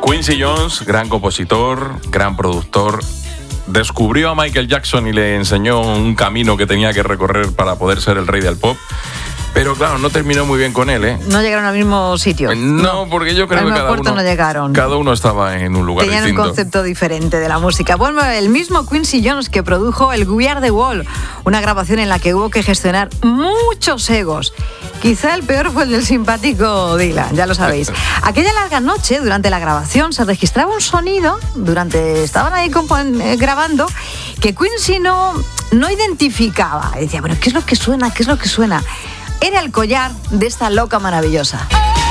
Quincy Jones, gran compositor, gran productor, descubrió a Michael Jackson y le enseñó un camino que tenía que recorrer para poder ser el rey del pop. Pero claro, no terminó muy bien con él, ¿eh? No llegaron al mismo sitio. No, porque yo creo que cada uno estaba en un lugar Tenían distinto. un concepto diferente de la música. Bueno, el mismo Quincy Jones que produjo el We Are The Wall, una grabación en la que hubo que gestionar muchos egos. Quizá el peor fue el del simpático Dylan, ya lo sabéis. Aquella larga noche, durante la grabación, se registraba un sonido, estaban ahí grabando, que Quincy no identificaba. Y decía, bueno, ¿qué es lo que suena? ¿Qué es lo que suena? Era el collar de esta loca maravillosa.